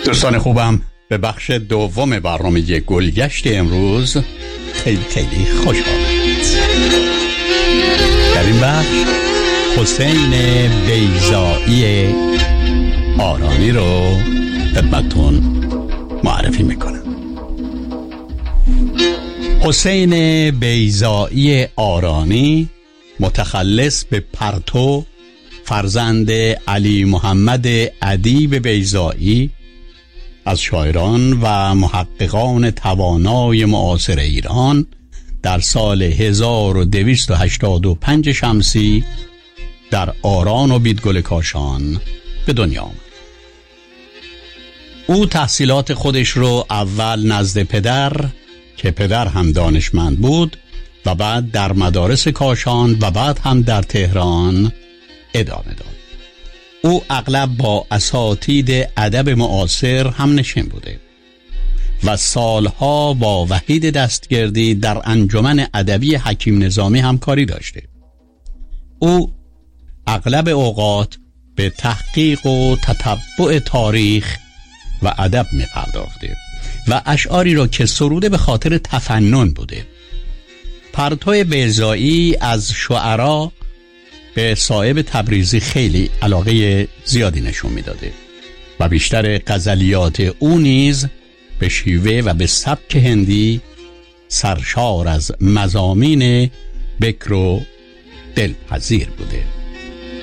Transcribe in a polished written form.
دوستان خوبم، به بخش دوم برنامه گلگشت امروز خیلی خوش آمدید. در این بخش حسین بیضایی آرانی رو خدمتتون معرفی میکنم. حسین بیضایی آرانی متخلص به پرتو، فرزند علی محمد ادیب بیضایی، از شاعران و محققان توانای معاصر ایران، در سال 1285 شمسی در آران و بیدگل کاشان به دنیا آمد. او تحصیلات خودش رو اول نزد پدر که پدر هم دانشمند بود و بعد در مدارس کاشان و بعد هم در تهران ادامه داد. او اغلب با اساتید ادب معاصر هم نشین بوده و سالها با وحید دستگردی در انجمن ادبی حکیم نظامی همکاری داشته. او اغلب اوقات به تحقیق و تتبع تاریخ و ادب می پرداخته و اشعاری را که سروده به خاطر تفنن بوده. پرتو بیضایی از شعرا به صاحب تبریزی خیلی علاقه زیادی نشون میداده و بیشتر غزلیات او نیز به شیوه و به سبک هندی سرشار از مضامین بکر و دلپذیر بوده.